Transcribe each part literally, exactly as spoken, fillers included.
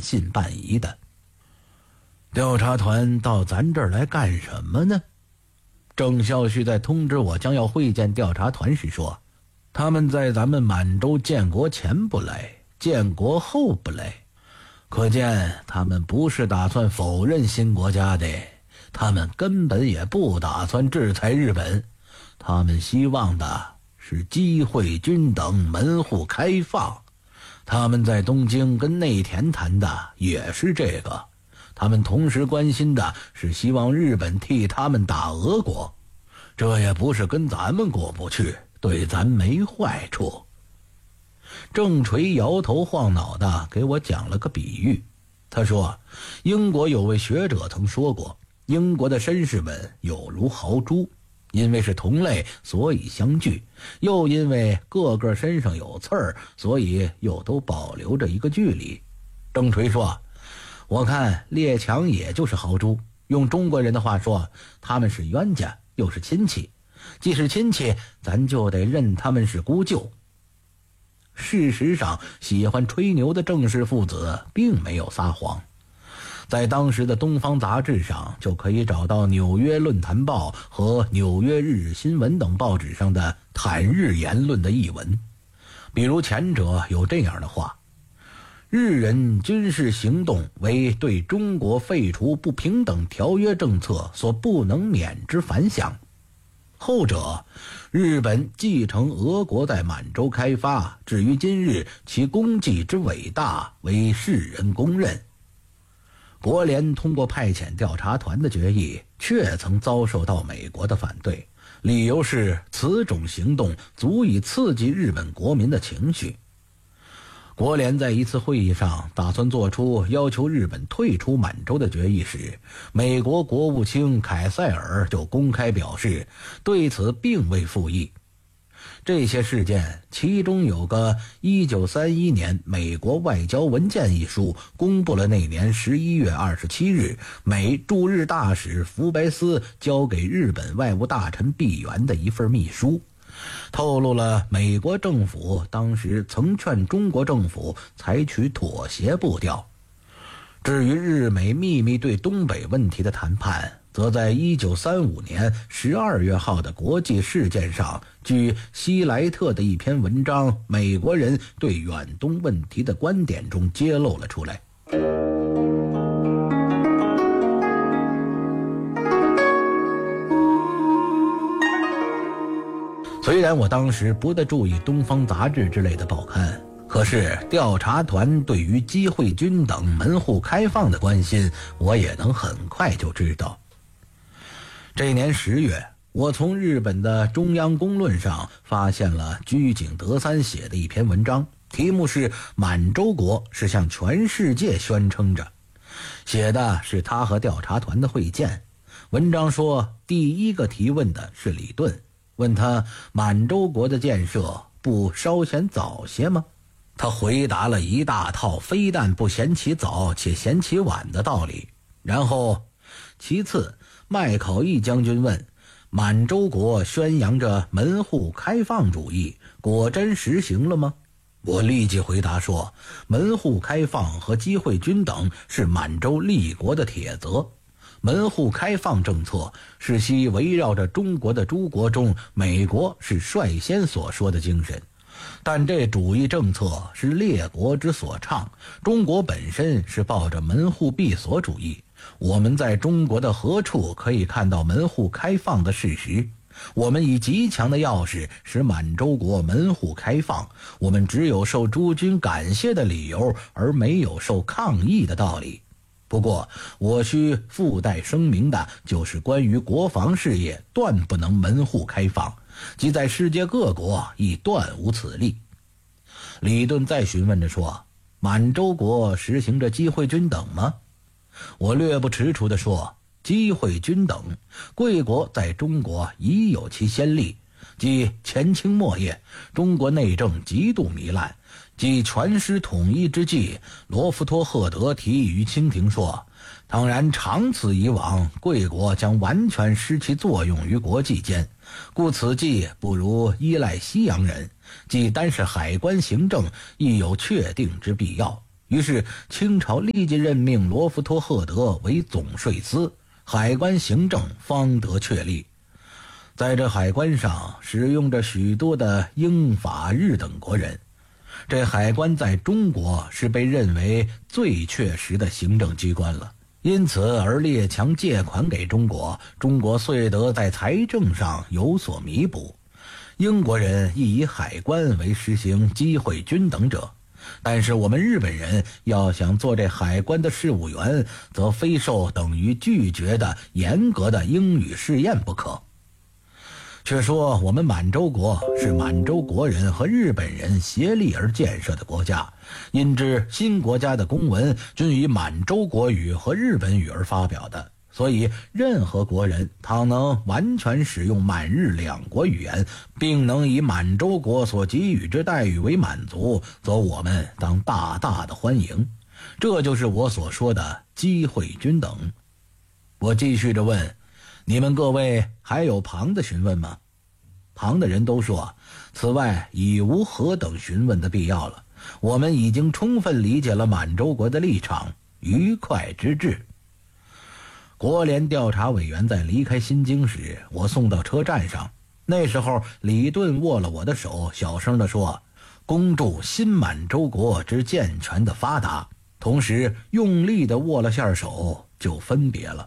信半疑的。调查团到咱这儿来干什么呢？郑孝胥在通知我将要会见调查团时说，他们在咱们满洲建国前不来，建国后不来，可见他们不是打算否认新国家的，他们根本也不打算制裁日本，他们希望的是机会均等，门户开放。他们在东京跟内田谈的也是这个，他们同时关心的是希望日本替他们打俄国，这也不是跟咱们过不去，对咱没坏处。郑垂摇头晃脑的给我讲了个比喻，他说英国有位学者曾说过，英国的绅士们有如豪猪，因为是同类所以相聚，又因为个个身上有刺儿，所以又都保留着一个距离。郑垂说，我看列强也就是豪猪，用中国人的话说，他们是冤家又是亲戚，既是亲戚咱就得认他们是姑舅。事实上喜欢吹牛的郑氏父子并没有撒谎，在当时的东方杂志上就可以找到纽约论坛报和纽约日日新闻等报纸上的袒日言论的译文。比如前者有这样的话，日人军事行动为对中国废除不平等条约政策所不能免之反响，后者日本继承俄国在满洲开发，至于今日其功绩之伟大为世人公认。国联通过派遣调查团的决议确曾遭受到美国的反对，理由是此种行动足以刺激日本国民的情绪。国联在一次会议上打算做出要求日本退出满洲的决议时，美国国务卿凯塞尔就公开表示对此并未附议。这些事件其中有个一九三一年美国外交文件一书公布了那年十一月二十七日美驻日大使福白斯交给日本外务大臣毕原的一份密书，透露了美国政府当时曾劝中国政府采取妥协步调。至于日美秘密对东北问题的谈判，则在一九三五年十二月号的国际事件上，据希莱特的一篇文章《美国人对远东问题的观点》中揭露了出来。虽然我当时不大注意东方杂志之类的报刊，可是调查团对于机会均等、门户开放的关心，我也能很快就知道。这年十月，我从日本的中央公论上发现了居井德三写的一篇文章，题目是《满洲国是向全世界宣称着》，写的是他和调查团的会见。文章说，第一个提问的是李顿，问他满洲国的建设不稍显早些吗？他回答了一大套非但不嫌其早且嫌其晚的道理。然后其次，麦考义将军问，满洲国宣扬着门户开放主义，果真实行了吗？我立即回答说，门户开放和机会均等是满洲立国的铁则，门户开放政策是系围绕着中国的诸国中美国是率先所说的精神，但这主义政策是列国之所倡，中国本身是抱着门户闭锁主义。我们在中国的何处可以看到门户开放的事实？我们以极强的钥匙使满洲国门户开放，我们只有受诸君感谢的理由，而没有受抗议的道理。不过我需附带声明的就是关于国防事业断不能门户开放，即在世界各国亦断无此例。李顿再询问着说，满洲国实行着机会均等吗？我略不踟蹰地说，机会均等，贵国在中国已有其先例，即前清末叶中国内政极度糜烂，即全师统一之际，罗夫托赫德提议于清廷说，当然长此以往，贵国将完全失其作用于国际间，故此计不如依赖西洋人，即单是海关行政亦有确定之必要。 于是清朝立即任命罗弗托赫德为总税司，海关行政方得确立。在这海关上使用着许多的英法日等国人，这海关在中国是被认为最确实的行政机关了，因此而列强借款给中国，中国遂得在财政上有所弥补。英国人亦以海关为实行机会均等者，但是我们日本人要想做这海关的事务员，则非受等于拒绝的严格的英语试验不可。却说我们满洲国是满洲国人和日本人协力而建设的国家，因之新国家的公文均以满洲国语和日本语而发表的，所以任何国人倘能完全使用满日两国语言，并能以满洲国所给予之待遇为满足，则我们当大大的欢迎。这就是我所说的机会均等。我继续着问，你们各位还有旁的询问吗？旁的人都说，此外已无何等询问的必要了，我们已经充分理解了满洲国的立场，愉快之至。国联调查委员在离开新京时，我送到车站上，那时候李顿握了我的手，小声地说，恭祝新满洲国之健全的发达，同时用力地握了下手，就分别了。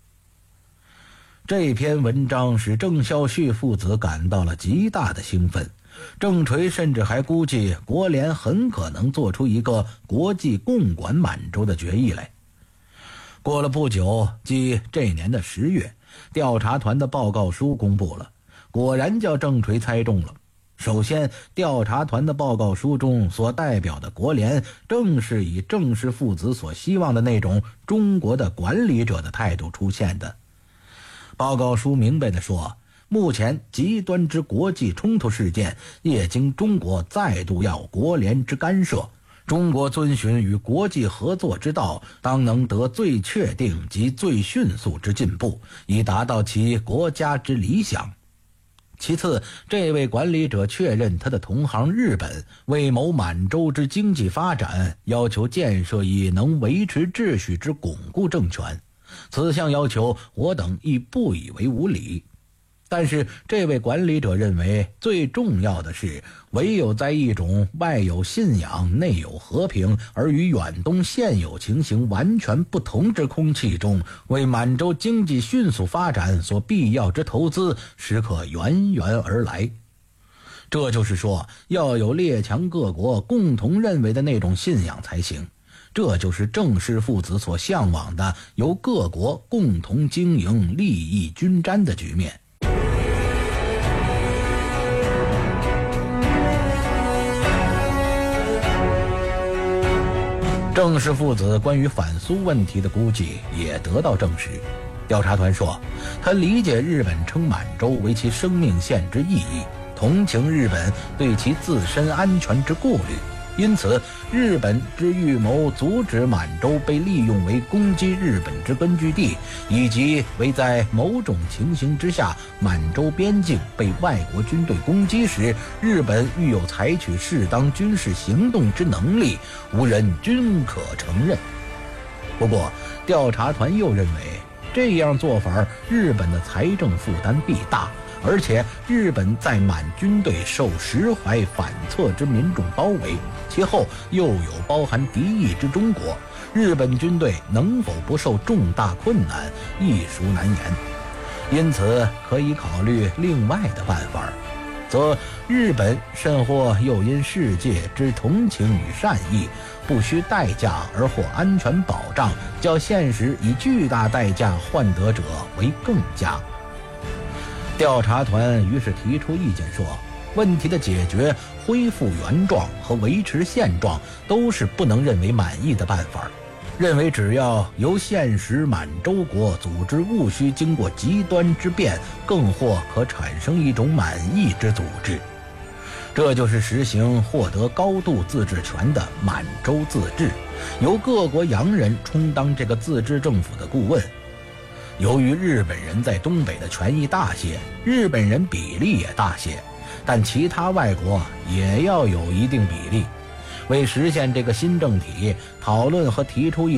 这篇文章使郑孝胥父子感到了极大的兴奋，郑垂甚至还估计国联很可能做出一个国际共管满洲的决议来。过了不久，即这年的十月，调查团的报告书公布了，果然叫郑垂猜中了。首先，调查团的报告书中所代表的国联，正是以郑氏父子所希望的那种中国的管理者的态度出现的。报告书明白地说，目前极端之国际冲突事件，业经中国再度要国联之干涉，中国遵循与国际合作之道，当能得最确定及最迅速之进步，以达到其国家之理想。其次，这位管理者确认他的同行日本为谋满洲之经济发展，要求建设以能维持秩序之巩固政权。此项要求我等亦不以为无理，但是这位管理者认为，最重要的是唯有在一种外有信仰内有和平而与远东现有情形完全不同之空气中，为满洲经济迅速发展所必要之投资实可源源而来。这就是说，要有列强各国共同认为的那种信仰才行。这就是郑氏父子所向往的由各国共同经营利益均沾的局面。郑氏父子关于反苏问题的估计也得到证实。调查团说，他理解日本称满洲为其生命线之意义，同情日本对其自身安全之顾虑，因此日本之预谋阻止满洲被利用为攻击日本之根据地，以及为在某种情形之下满洲边境被外国军队攻击时，日本欲有采取适当军事行动之能力，无人均可承认。不过调查团又认为，这样做法日本的财政负担必大，而且日本在满军队受实怀反侧之民众包围，其后又有包含敌意之中国，日本军队能否不受重大困难，亦属难言。因此可以考虑另外的办法，则日本甚或又因世界之同情与善意，不需代价而获安全保障，较现实以巨大代价换得者为更佳。调查团于是提出意见说，问题的解决、恢复原状和维持现状都是不能认为满意的办法，认为只要由现实满洲国组织务需经过极端之变，更或可产生一种满意之组织。这就是实行获得高度自治权的满洲自治，由各国洋人充当这个自治政府的顾问。由于日本人在东北的权益大些，日本人比例也大些，但其他外国也要有一定比例。 为实现这个新政体，讨论和提出一